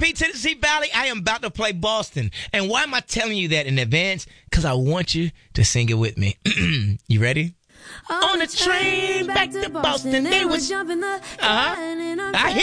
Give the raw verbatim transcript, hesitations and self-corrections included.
repeat, Tennessee Valley, I am about to play Boston. And why am I telling you that in advance? Because I want you to sing it with me. You ready? On a train back to Boston, they was jumping the uh-huh. I hear